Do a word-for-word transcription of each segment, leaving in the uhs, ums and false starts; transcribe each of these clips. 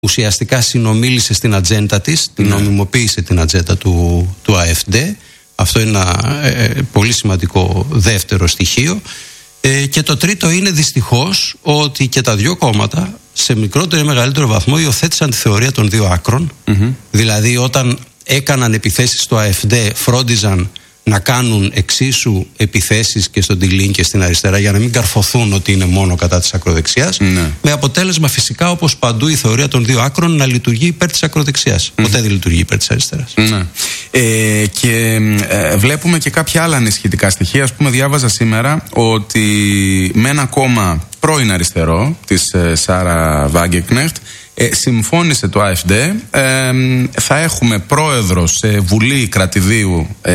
ουσιαστικά συνομίλησε στην ατζέντα της, την ναι. νομιμοποίησε την ατζέντα του, του ΑΕΦΔ. Αυτό είναι ένα ε, πολύ σημαντικό δεύτερο στοιχείο. Ε, και το τρίτο είναι δυστυχώς ότι και τα δύο κόμματα σε μικρότερο ή μεγαλύτερο βαθμό υιοθέτησαν τη θεωρία των δύο άκρων. Mm-hmm. Δηλαδή όταν έκαναν επιθέσεις στο ΑΕΦΔ φρόντιζαν να κάνουν εξίσου επιθέσεις και στον Τιλίν και στην αριστερά για να μην καρφωθούν ότι είναι μόνο κατά της ακροδεξιάς. Ναι. Με αποτέλεσμα φυσικά, όπως παντού, η θεωρία των δύο άκρων να λειτουργεί υπέρ της ακροδεξιάς. Mm. Ποτέ δεν λειτουργεί υπέρ της αριστεράς. Ναι. Ε, και ε, βλέπουμε και κάποια άλλα ανησυχητικά στοιχεία. Ας πούμε, διάβαζα σήμερα ότι με ένα κόμμα πρώην αριστερό της ε, Σάρα Βάγκεκνεχτ Ε, συμφώνησε το ΑΕΦΔ, ε, θα έχουμε πρόεδρο σε βουλή κρατηδίου ε,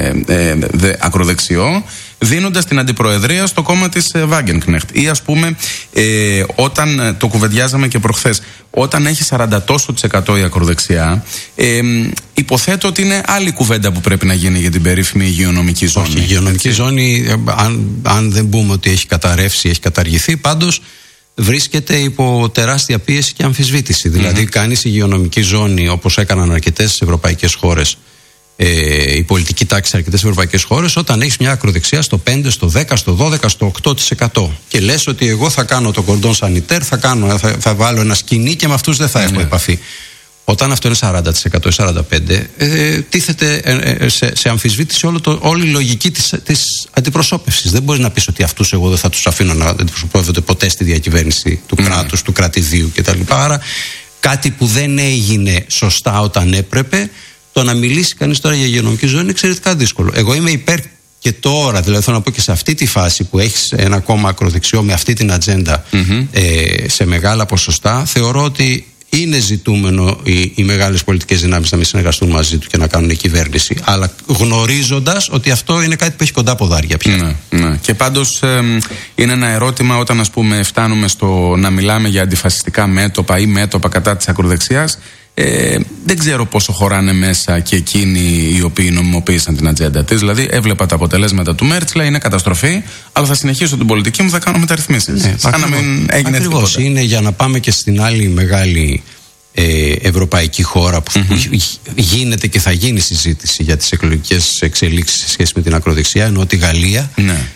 ε, δε, ακροδεξιό, δίνοντας την αντιπροεδρία στο κόμμα της ε, Βάγκενκνεχτ. Ή ας πούμε, ε, όταν ε, το κουβεντιάζαμε και προχθές, όταν έχει σαράντα τόσο τοις εκατό η ακροδεξιά, ε, υποθέτω ότι είναι άλλη κουβέντα που πρέπει να γίνει για την περίφημη υγειονομική ζώνη. Όχι, η υγειονομική έτσι. ζώνη, αν, αν δεν πούμε ότι έχει καταρρεύσει, έχει καταργηθεί, πάντως βρίσκεται υπό τεράστια πίεση και αμφισβήτηση. Mm-hmm. Δηλαδή, κάνεις υγειονομική ζώνη, όπως έκαναν αρκετές ευρωπαϊκές χώρες, ε, η πολιτική τάξη σε αρκετές ευρωπαϊκές χώρες, όταν έχεις μια ακροδεξιά στο πέντε, στο δέκα, στο δώδεκα, στο οκτώ τοις εκατό. Και λες ότι εγώ θα κάνω το κορντόν σανιτέρ, θα, κάνω, θα, θα βάλω ένα σκηνή και με αυτούς δεν θα έχω mm-hmm. επαφή. Όταν αυτό είναι σαράντα τοις εκατό ή σαράντα πέντε τοις εκατό, ε, τίθεται ε, σε, σε αμφισβήτηση όλο το, όλη η λογική της, της αντιπροσώπευσης. Δεν μπορεί να πεις ότι αυτούς εγώ δεν θα τους αφήνω να αντιπροσωπεύονται ποτέ στη διακυβέρνηση του mm. κράτους, του κρατηδίου κτλ. Άρα κάτι που δεν έγινε σωστά όταν έπρεπε, το να μιλήσει κανείς τώρα για υγειονομική ζώνη είναι εξαιρετικά δύσκολο. Εγώ είμαι υπέρ και τώρα, δηλαδή θέλω να πω και σε αυτή τη φάση που έχεις ένα κόμμα ακροδεξιό με αυτή την ατζέντα mm-hmm. ε, σε μεγάλα ποσοστά, θεωρώ ότι είναι ζητούμενο οι, οι μεγάλες πολιτικές δυνάμεις να μην συνεργαστούν μαζί του και να κάνουν κυβέρνηση. Αλλά γνωρίζοντας ότι αυτό είναι κάτι που έχει κοντά ποδάρια πια. Ναι, ναι. Και πάντως ε, είναι ένα ερώτημα όταν, ας πούμε, φτάνουμε στο να μιλάμε για αντιφασιστικά μέτωπα ή μέτωπα κατά της ακροδεξιάς. Ε, δεν ξέρω πόσο χωράνε μέσα και εκείνοι οι οποίοι νομιμοποίησαν την ατζέντα της. Δηλαδή, έβλεπα τα αποτελέσματα του Μέρτσλα, είναι καταστροφή, αλλά θα συνεχίσω την πολιτική μου, θα κάνω μεταρρυθμίσεις. Ναι, σαν να μην έγινε τίποτα. Ακριβώς, είναι για να πάμε και στην άλλη μεγάλη ε, ευρωπαϊκή χώρα που, mm-hmm. που γίνεται και θα γίνει συζήτηση για τις εκλογικές εξελίξεις σε σχέση με την ακροδεξιά, ενώ τη Γαλλία. Ναι.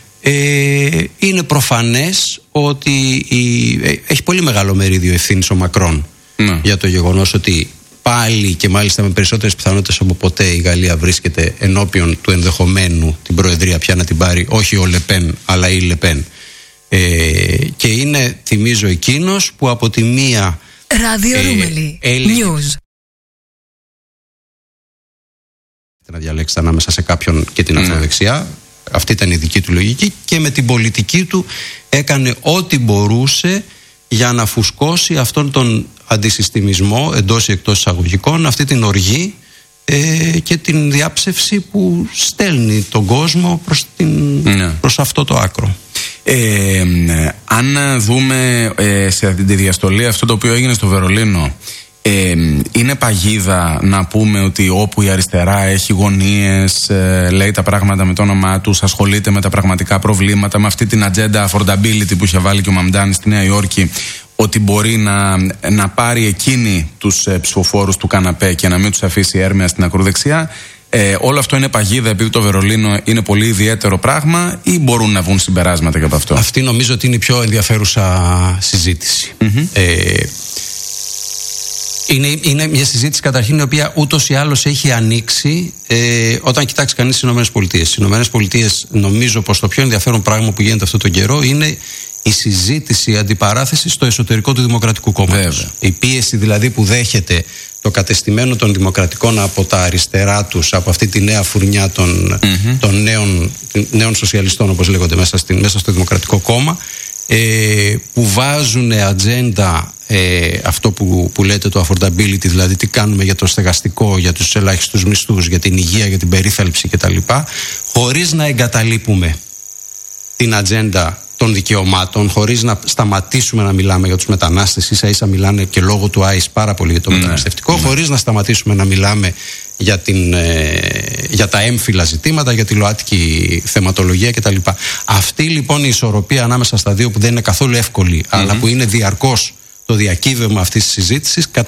Ε, είναι προφανές ότι η, ε, έχει πολύ μεγάλο μερίδιο ευθύνης ο Μακρόν. Ναι. Για το γεγονός ότι πάλι και μάλιστα με περισσότερες πιθανότητες από ποτέ η Γαλλία βρίσκεται ενώπιον του ενδεχομένου την προεδρία πια να την πάρει όχι ο Λεπέν αλλά η Λεπέν. Ε, και είναι, θυμίζω, εκείνος που από τη μία Ράδιο Ρούμελι News να διαλέξετε ανάμεσα σε κάποιον και την ακροδεξιά. Mm. Αυτή ήταν η δική του λογική και με την πολιτική του έκανε ό,τι μπορούσε για να φουσκώσει αυτόν τον αντισυστημισμό εντός ή εκτός εισαγωγικών, αυτή την οργή ε, και την διάψευση που στέλνει τον κόσμο προς, την, ναι. προς αυτό το άκρο. Ε, αν δούμε ε, σε τη διαστολή αυτό το οποίο έγινε στο Βερολίνο, ε, είναι παγίδα να πούμε ότι όπου η αριστερά έχει γωνίες, ε, λέει τα πράγματα με το όνομά τους, ασχολείται με τα πραγματικά προβλήματα, με αυτή την ατζέντα affordability που είχε βάλει και ο Μαμντάν στη Νέα Υόρκη, ότι μπορεί να, να πάρει εκείνη τους ε, ψηφοφόρους του καναπέ και να μην τους αφήσει έρμεα στην ακροδεξιά. Ε, όλο αυτό είναι παγίδα επειδή το Βερολίνο είναι πολύ ιδιαίτερο πράγμα, ή μπορούν να βγουν συμπεράσματα και από αυτό? Αυτή νομίζω ότι είναι η πιο ενδιαφέρουσα συζήτηση. Mm-hmm. Ε, είναι, είναι μια συζήτηση καταρχήν η οποία ούτως ή άλλως έχει ανοίξει ε, όταν κοιτάξει κανείς τις Ηνωμένες Πολιτείες. Στις Ηνωμένες Πολιτείες νομίζω πως το πιο ενδιαφέρον πράγμα που γίνεται αυτόν τον καιρό είναι η συζήτηση, η αντιπαράθεση στο εσωτερικό του Δημοκρατικού Κόμματος. Η πίεση δηλαδή που δέχεται το κατεστημένο των δημοκρατικών από τα αριστερά τους, από αυτή τη νέα φουρνιά των, mm-hmm. των νέων, νέων σοσιαλιστών, όπως λέγονται, μέσα, στην, μέσα στο Δημοκρατικό Κόμμα, ε, που βάζουν ατζέντα ε, αυτό που, που λέτε το affordability, δηλαδή τι κάνουμε για το στεγαστικό, για τους ελάχιστους μισθούς, για την υγεία, για την περίθαλψη κτλ., χωρίς να εγκαταλείπουμε την ατζέντα των δικαιωμάτων, χωρίς να σταματήσουμε να μιλάμε για τους μετανάστες, ίσα ίσα μιλάνε και λόγω του άις πάρα πολύ για το ναι, μεταναστευτικό, ναι. χωρίς να σταματήσουμε να μιλάμε για, την, ε, για τα έμφυλα ζητήματα, για τη ΛΟΑΤΚΙ θεματολογία κτλ. Αυτή λοιπόν η ισορροπία ανάμεσα στα δύο, που δεν είναι καθόλου εύκολη, mm-hmm. αλλά που είναι διαρκώς το διακύβευμα αυτής της συζήτησης